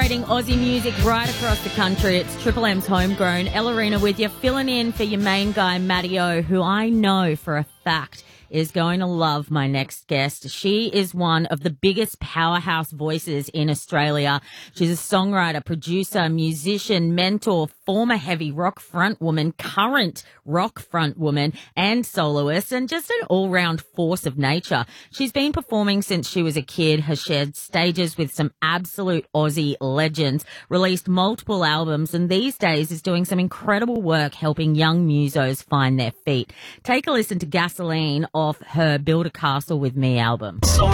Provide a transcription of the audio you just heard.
celebrating Aussie music right across the country. It's Triple M's Homegrown. Ellerina with you, filling in for your main guy, Matty O, who I know for a fact is going to love my next guest. She is one of the biggest powerhouse voices in Australia. She's a songwriter, producer, musician, mentor, former heavy rock frontwoman, current rock frontwoman, and soloist, and just an all-round force of nature. She's been performing since she was a kid, has shared stages with some absolute Aussie legends, released multiple albums, and these days is doing some incredible work helping young musos find their feet. Take a listen to Gasoline off her Build a Castle with Me album. So